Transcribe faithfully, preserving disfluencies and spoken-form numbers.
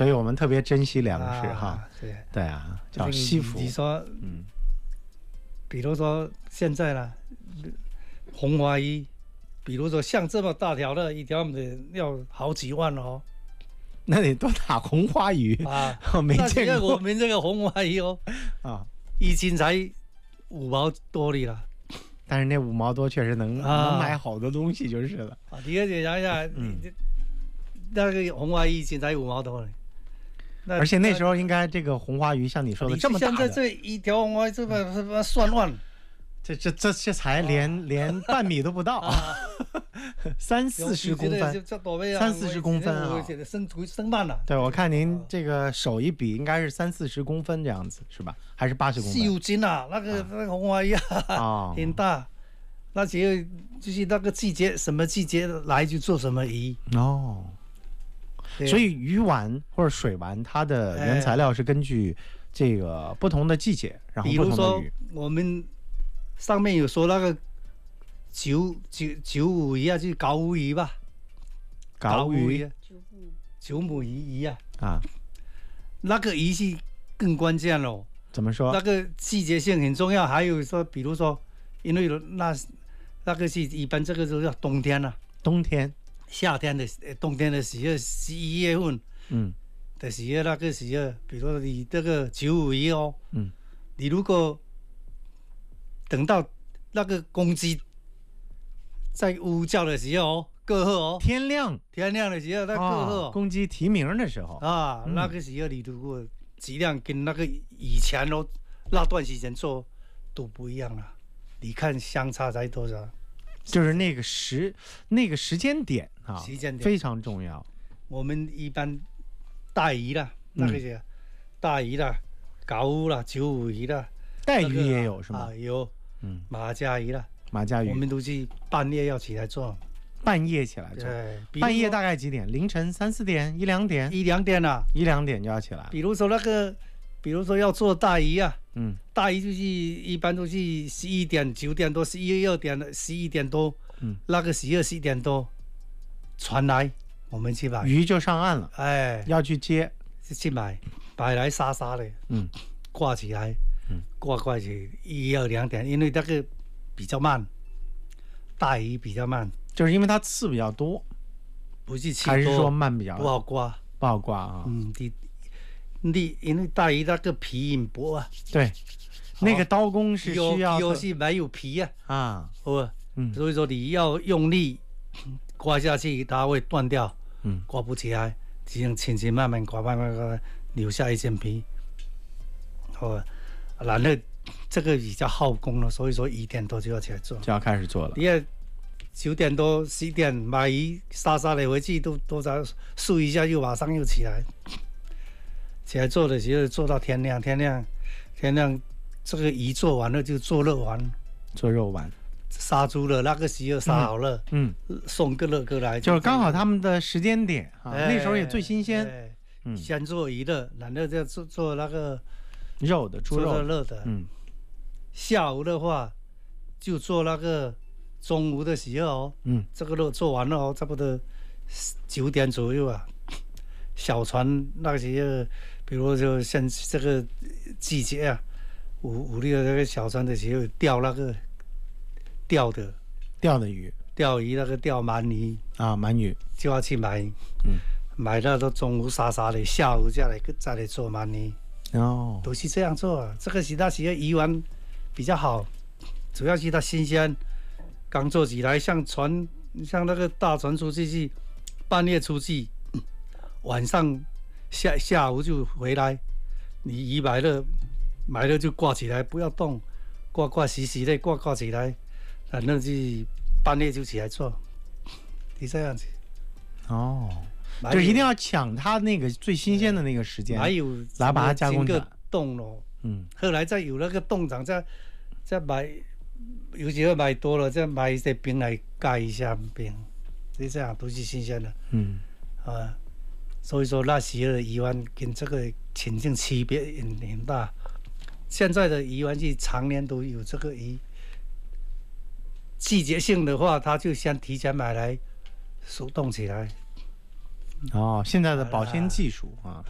所以我们特别珍惜粮食、啊、哈。 对对啊，叫惜福。 你说， 嗯， 比如说现在呢，红花鱼，比如说像这么大条的一条，要好几万哦。 那得多打红花鱼啊！ 我没见过。 我们这个红花鱼哦，啊，一斤才五毛多里了。 但是那五毛多确实能、啊、能买好多东西就是了。 啊，你而且想一下，嗯，那个红花鱼一斤才五毛多呢。 而且那时候应该这个红花鱼像你说的这么大的， 现在这一条红花鱼这么什么算万。 这这这这才连、啊、连半米都不到，啊、三四十公分，三四十公分啊！ 升升慢了。 对，我看您这个手一比，应该是三四十公分这样子，是吧？还是八十公分？ 四五斤啊，那个、啊、那个红花鱼啊，很大。那只有就是那个季节，什么季节来就做什么鱼哦。所以鱼丸或者水丸，它的原材料是根据这个不同的季节，哎、然后不同的鱼。 比如说我们。上面有说那个九九九五鱼啊，就是九五鱼吧， 九鱼， 九母鱼鱼啊， 啊， 那个鱼是更关键咯。 怎么说？ 那个季节性很重要。还有说，比如说，因为那那个是一般这个都叫冬天了、啊， 冬天、 夏天的冬天的时候，十一月份， 嗯， 的时候那个时候，比如说你这个九五鱼哦，嗯，你如果等到那个公鸡在呜叫的时候，过后哦， 天亮天亮的时候，那过后、哦啊、公鸡啼鸣的时候啊、嗯，那个时候你如果质量跟那个以前哦那段时间做都不一样了，你看相差才多少？ 就是那个时那个时间点啊， 时间点非常重要。 我们一般大鱼啦，那个是、嗯、大鱼啦、九五啦、九五鱼啦， 带鱼也有、那个、是吗？ 啊，有。嗯，马家鱼了， 马家鱼， 我们都是半夜要起来做， 半夜起来做，半夜大概几点？凌晨三四点、一两点？ 一两点啊， 一两点就要起来。 比如说那个，比如说要做大鱼啊， 嗯， 大鱼就是一般都是十一点、九点多、十一二点、十一点多，嗯，那个十二、十一点多传来，我们去买鱼就上岸了， 哎， 要去接， 去买，买来杀杀的，嗯，挂起来。挂挂起一二两点，因为那个比较慢，大鱼比较慢， 就是因为它刺比较多， 不是刺多， 还是说慢比较不好刮， 不好刮啊？ 嗯，你你因为大鱼那个皮很薄啊， 对，那个刀工是需要， 有是没有皮啊啊， 哦，嗯，所以说你要用力刮下去，它会断掉，嗯，刮不起来，只能轻轻慢慢刮，慢慢刮，留下一层皮，哦。然后这个比较耗工了，所以说一点多就要起来做， 就要开始做了。 你看九点多、十点买鱼杀杀的回去，都都在漱一下，又马上又起来，起来做的时候做到天亮，天亮天亮，这个鱼做完了就做肉丸， 做肉丸， 杀猪了那个时候杀好了，嗯，嗯送个乐过来， 就是刚好他们的时间点啊，哎、那时候也最新鲜。 哎嗯、先做鱼的，然后再做做那个。 肉的猪肉肉的， 嗯， 下午的话就做那个中午的时候，嗯，这个肉做完了哦，差不多九点左右啊。小船那个时候，比如就像这个季节啊，五五六那个小船的时候钓那个钓的钓的鱼， 钓鱼那个钓鳗鱼啊，鳗鱼就要去买，嗯，买到都中午杀杀的，下午再来再来做鳗鱼。 哦， 都是这样做、啊，这个其他企业鱼丸比较好，主要是它新鲜，刚做起来，像船，像那个大船出去去，半夜出去，晚上下下午就回来，你鱼买了，买了就挂起来，不要动，挂挂洗洗的挂挂起来，然后就半夜就起来做，是这样子。 哦。就一定要抢它那个最新鲜的那个时间， 还有来把它加工的冻咯，嗯，后来再有那个冻厂，再再买，有时候买多了，再买一些冰来盖一下冰，就这样都是新鲜的，嗯，啊，所以说那时候的鱼丸跟这个情境区别很很大。现在的鱼丸是常年都有这个鱼，季节性的话，它就先提前买来熟冻起来。 哦，现在的保鲜技术啊。